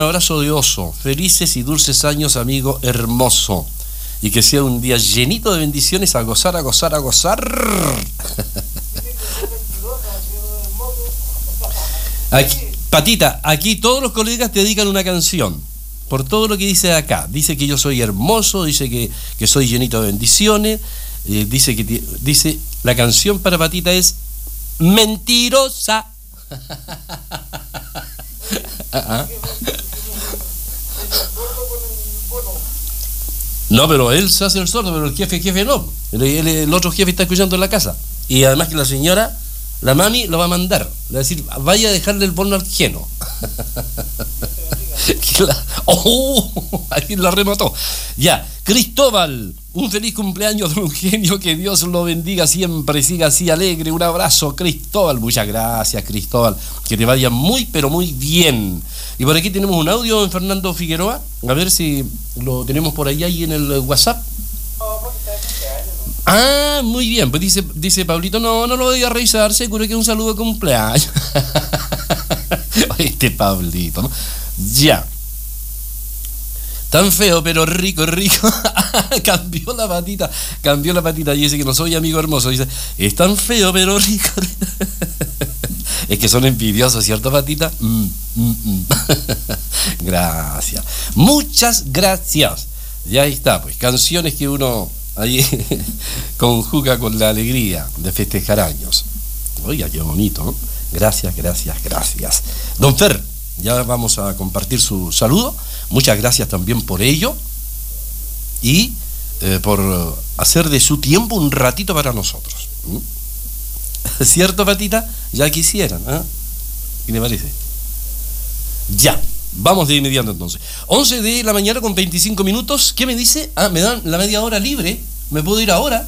abrazo de oso. Felices y dulces años, amigo hermoso. Y que sea un día llenito de bendiciones, a gozar, a gozar, a gozar. Aquí, Patita, aquí todos los colegas te dedican una canción. Por todo lo que dice acá. Dice que yo soy hermoso, dice que soy llenito de bendiciones. Dice la canción para Patita es mentirosa. No, pero él se hace el sordo, pero el jefe no. El otro jefe está escuchando en la casa. Y además que la señora, la mami, lo va a mandar. Le va a decir, vaya a dejarle el bono al Geno. Ahí la remató. Ya, Cristóbal, un feliz cumpleaños de un genio, que Dios lo bendiga siempre, siga así alegre. Un abrazo, Cristóbal. Muchas gracias, Cristóbal. Que te vaya muy, pero muy bien. Y por aquí tenemos un audio en Fernando Figueroa. A ver si lo tenemos por ahí en el WhatsApp. Ah, muy bien. Pues dice Pablito, no lo voy a revisar, seguro que es un saludo de cumpleaños. Este Pablito, ¿no? Ya. Tan feo, pero rico. Cambió la patita y dice que no soy amigo hermoso. Dice, es tan feo, pero rico. Es que son envidiosos, ¿cierto, Patita? Gracias. Muchas gracias. Ya está, pues, canciones que uno ahí conjuga con la alegría de festejar años. Oiga, qué bonito, ¿no? Gracias. Don Fer, ya vamos a compartir su saludo. Muchas gracias también por ello y por hacer de su tiempo un ratito para nosotros. ¿Cierto, Patita? Ya quisieran, ¿eh? ¿Qué le parece? Ya, vamos de inmediato entonces. 11 de la mañana con 25 minutos. ¿Qué me dice? Ah, me dan la media hora libre. ¿Me puedo ir ahora?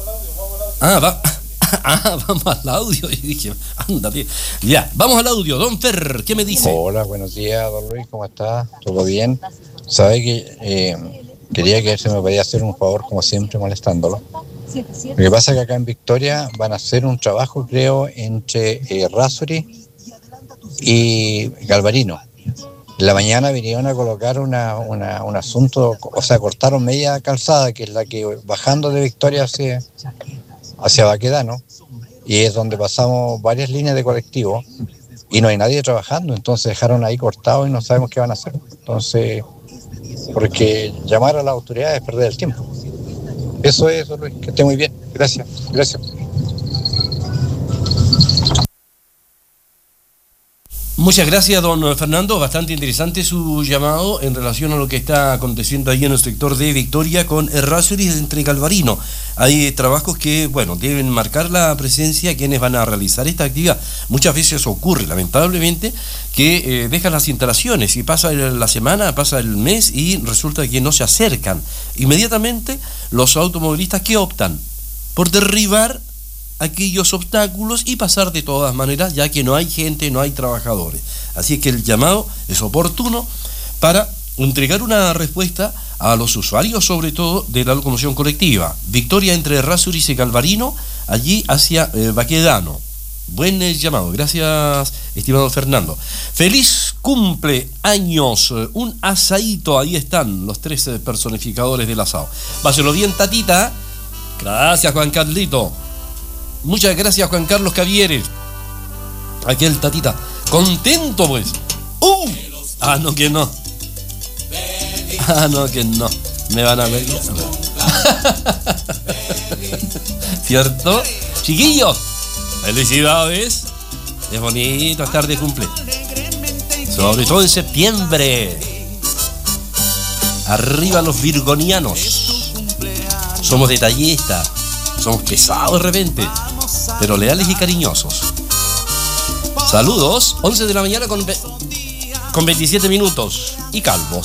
Vamos al audio. Y dije, ándate. Ya, vamos al audio. Don Fer, ¿qué me dice? Hola, buenos días, don Luis, ¿cómo está? ¿Todo bien? Sabe que quería que se me podía hacer un favor, como siempre, molestándolo. Lo que pasa es que acá en Victoria van a hacer un trabajo, creo, entre Errázuriz y Galvarino. En la mañana vinieron a colocar un asunto, o sea, cortaron media calzada, que es la que bajando de Victoria hacia Baquedano, y es donde pasamos varias líneas de colectivo, y no hay nadie trabajando, entonces dejaron ahí cortado y no sabemos qué van a hacer. Entonces, porque llamar a las autoridades es perder el tiempo. Eso es, Luis, que esté muy bien. Gracias. Muchas gracias, don Fernando. Bastante interesante su llamado en relación a lo que está aconteciendo ahí en el sector de Victoria con Errázuriz entre Galvarino. Hay trabajos que, bueno, deben marcar la presencia de quienes van a realizar esta actividad. Muchas veces ocurre, lamentablemente, que dejan las instalaciones y pasa la semana, pasa el mes y resulta que no se acercan. Inmediatamente los automovilistas que optan por derribar aquellos obstáculos y pasar de todas maneras, ya que no hay gente, no hay trabajadores. Así es que el llamado es oportuno para entregar una respuesta a los usuarios, sobre todo de la locomoción colectiva. Victoria entre Errázuriz y Galvarino, allí hacia Baquedano. Buen llamado, gracias, estimado Fernando. Feliz cumpleaños, un asadito, ahí están los 13 personificadores del asado. Páselo bien, Tatita. Gracias, Juan Carlito. Muchas gracias, Juan Carlos Cavieres. Aquel Tatita. Contento, pues. No, que no. No, que no. Me van a ver. ¿Cierto? Chiquillos, felicidades. Es bonito estar de cumple. Sobre todo en septiembre. Arriba los virgonianos. Somos detallistas. Somos pesados de repente, pero leales y cariñosos. Saludos, 11 de la mañana con 27 minutos. Y calvos.